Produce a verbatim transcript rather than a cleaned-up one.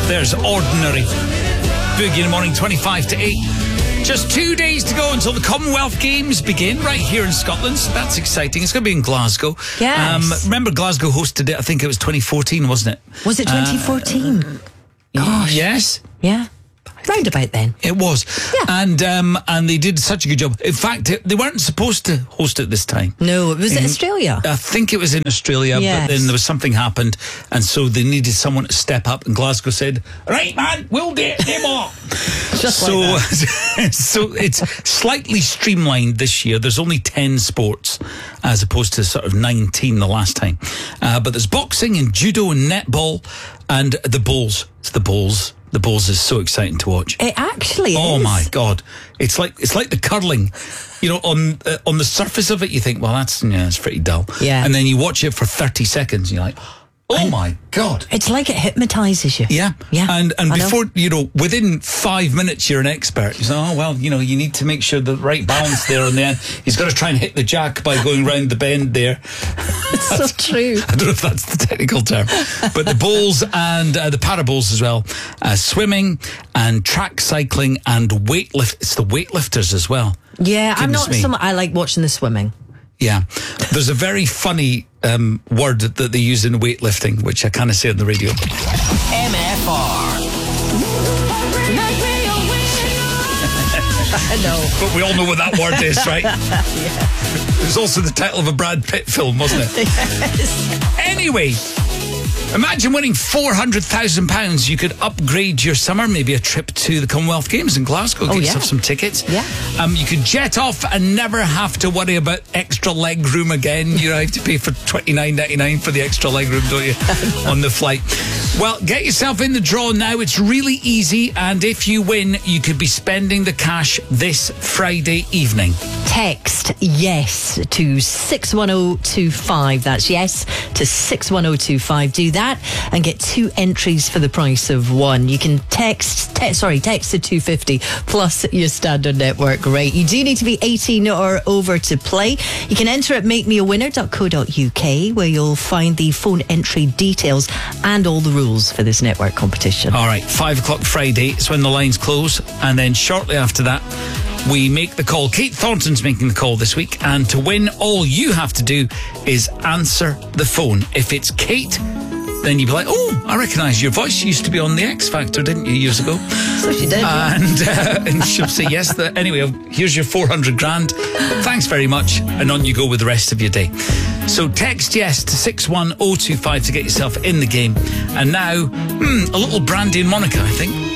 There's Ordinary. Boogie in the morning, twenty-five to eight. Just two days to go until the Commonwealth Games begin right here in Scotland. So that's exciting. It's going to be in Glasgow. Yes. Um, remember, Glasgow hosted it, I think it was twenty fourteen, wasn't it? Was it twenty fourteen? Uh, Gosh. Yes. Yeah. Round about then. It was. Yeah. And um, and they did such a good job. In fact, they weren't supposed to host it this time. No, it was in Australia. I think it was in Australia, Yes. but then there was something happened, and so they needed someone to step up, and Glasgow said, right, man, we'll do it, demo. Just so, like that. so it's slightly streamlined this year. There's only ten sports, as opposed to sort of nineteen the last time. Uh, but there's boxing and judo and netball, and the bowls. It's the bowls. The bowls is so exciting to watch. It actually Oh is. my God. It's like it's like the curling. You know, on uh, on the surface of it, you think, well, that's yeah, it's pretty dull. Yeah. And then you watch it for thirty seconds, and you're like, oh my God. It's like it hypnotises you. Yeah. Yeah. And and I know. before, you know, within five minutes, you're an expert. You say, oh, well, you know, you need to make sure the right balance there on the end. He's got to try and hit the jack by going round the bend there. It's so true. I don't know if that's the technical term. But the bowls and uh, the para bowls as well. Uh, swimming and track cycling and weightlift. It's the weightlifters as well. Yeah, I'm Goodness not me. some. I like watching the swimming. Yeah. There's a very funny um, word that they use in weightlifting, which I kind of say on the radio. M F R. I know. But we all know what that word is, right? Yeah. It was also the title of a Brad Pitt film, wasn't it? Yes. Anyway, imagine winning four hundred thousand pounds. You could upgrade your summer, maybe a trip to the Commonwealth Games in Glasgow, get Oh, yeah. yourself some tickets. Yeah. Um, you could jet off and never have to worry about extra leg room again. You know, have to pay for twenty-nine ninety-nine for the extra leg room, don't you, on the flight? Well, get yourself in the draw now. It's really easy, and if you win, you could be spending the cash this Friday evening. Text yes to six one oh two five. That's yes to six one oh two five. Do that and get two entries for the price of one. You can text, te- sorry, text to two fifty plus your standard network rate. You do need to be eighteen or over to play. You can enter at make me a winner dot co dot uk, where you'll find the phone entry details and all the rules for this network competition. All right, five o'clock Friday is when the lines close, and then shortly after that, we make the call. Kate Thornton's making the call this week, and to win, all you have to do is answer the phone. If it's Kate, then you'd be like, oh, I recognise your voice. You used to be on the X Factor, didn't you, years ago? So she did. And, uh, and she'll say yes. The, anyway, here's your four hundred grand. Thanks very much. And on you go with the rest of your day. So text yes to six one oh two five to get yourself in the game. And now, hmm, a little Brandy and Monica, I think.